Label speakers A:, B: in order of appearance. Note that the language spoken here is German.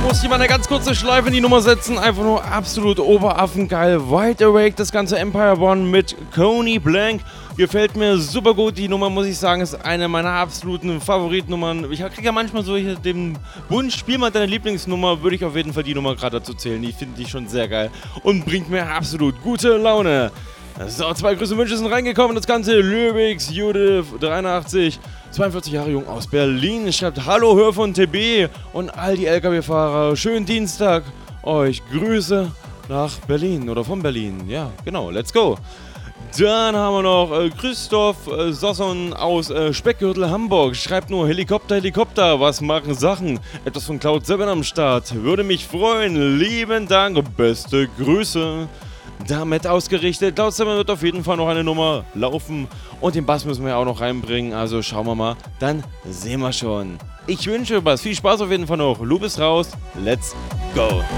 A: Muss ich mal eine ganz kurze Schleife in die Nummer setzen. Einfach nur absolut oberaffengeil. Wide Awake, das ganze Empire One mit Coney Blank. Gefällt mir super gut. Die Nummer, muss ich sagen, ist eine meiner absoluten Favoritnummern. Ich kriege ja manchmal so hier den Wunsch, spiel mal deine Lieblingsnummer. Würde ich auf jeden Fall die Nummer gerade dazu zählen. Die finde ich schon sehr geil und bringt mir absolut gute Laune. So, 2 Grüße Wünsche sind reingekommen. Das Ganze Lyrics, Judith, 83, 42 Jahre jung aus Berlin. Schreibt Hallo, Hör von TB und all die LKW-Fahrer. Schönen Dienstag euch. Grüße nach Berlin oder von Berlin. Ja, genau, let's go. Dann haben wir noch Christoph Sosson aus Speckgürtel, Hamburg. Schreibt nur Helikopter, Helikopter, was machen Sachen? Etwas von Cloud 7 am Start. Würde mich freuen. Lieben Dank, beste Grüße. Damit ausgerichtet. Cloud 7 wird auf jeden Fall noch eine Nummer laufen. Und den Bass müssen wir ja auch noch reinbringen. Also schauen wir mal. Dann sehen wir schon. Ich wünsche was. Viel Spaß auf jeden Fall noch. Lu bist raus. Let's go.